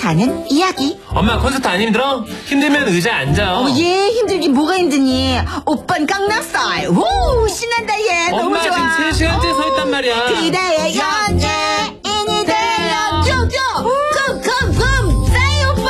사는 이야기. 엄마 콘서트 안 힘들어? 힘들면 의자에 앉아. 얘 힘들긴 뭐가 힘드니? 오빤 강남스타일. 오, 신난다 얘. 너무 엄마 좋아. 지금 3시간째 서 있단 말이야. 그대의 연예인이 되려 쭉쭉 쿵쿵쿵 싸이 오빠.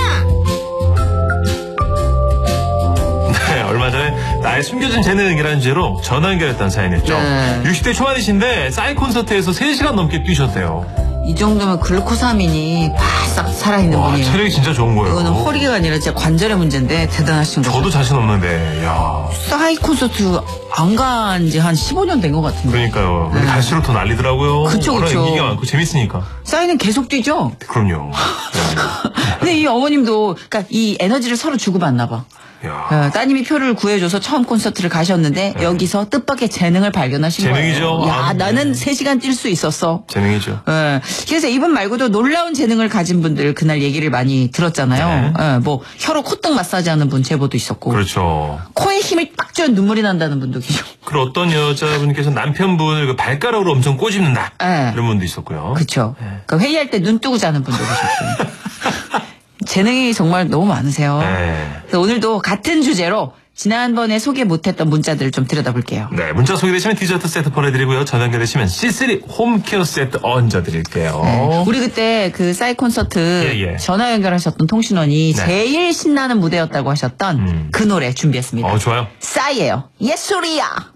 네, 얼마 전에 나의 숨겨진 재능이라는 주제로 전화 연결했던 사연이었죠. 네. 60대 초반이신데 싸이 콘서트에서 3시간 넘게 뛰셨대요. 이 정도면 글루코사민이 바싹 살아있는 와, 분이에요. 체력이 진짜 좋은 거예요. 이거는 허리가 아니라 진짜 관절의 문제인데 대단하신 거죠. 저도 자신 없는데, 야. 싸이 콘서트 안 간 지 한 15년 된 것 같은데. 그러니까요. 근데 갈수록 더 난리더라고요. 그쵸, 워낙 그쵸. 인기가 많고 재밌으니까. 싸이는 계속 뛰죠? 그럼요. 근데 이 어머님도, 그러니까 이 에너지를 서로 주고받나 봐. 야. 따님이 표를 구해줘서 처음 콘서트를 가셨는데 여기서 뜻밖의 재능을 발견하신 재능이죠. 거예요. 야, 아, 나는 네. 3시간 뛸 수 있었어. 재능이죠. 그래서 이분 말고도 놀라운 재능을 가진 분들 그날 얘기를 많이 들었잖아요. 네. 뭐 혀로 콧등 마사지 하는 분 제보도 있었고. 그렇죠. 코에 힘을 딱 줘야 눈물이 난다는 분도 계시고. 그리고 어떤 여자분께서 남편분을 그 발가락으로 엄청 꼬집는다. 네. 이런 분도 있었고요. 그렇죠. 그러니까 회의할 때 눈 뜨고 자는 분도 계셨어요. 재능이 정말 너무 많으세요. 네. 그래서 오늘도 같은 주제로 지난번에 소개 못했던 문자들을 좀 들여다볼게요. 네, 문자 소개되시면 디저트 세트 보내드리고요. 전화 연결되시면 C3 홈케어 세트 얹어드릴게요. 네. 우리 그때 그 싸이 콘서트 예. 전화 연결하셨던 통신원이 네. 제일 신나는 무대였다고 하셨던 그 노래 준비했습니다. 좋아요. 싸이예요. 예술이야.